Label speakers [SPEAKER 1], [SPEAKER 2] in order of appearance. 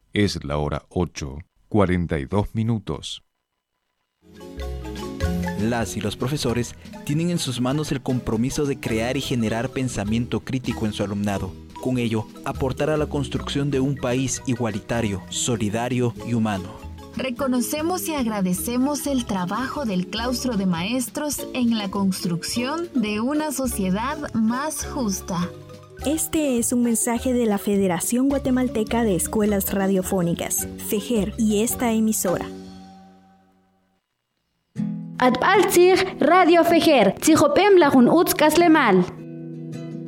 [SPEAKER 1] Es la hora 8:42.
[SPEAKER 2] Las y los profesores tienen en sus manos el compromiso de crear y generar pensamiento crítico en su alumnado. Con ello, aportar a la construcción de un país igualitario, solidario y humano.
[SPEAKER 3] Reconocemos y agradecemos el trabajo del claustro de maestros en la construcción de una sociedad más justa.
[SPEAKER 4] Este es un mensaje de la Federación Guatemalteca de Escuelas Radiofónicas, FEGER, y esta emisora.
[SPEAKER 5] Atbaltzig Radio FEGER, Tzijopem Lajun Utzkaslemal.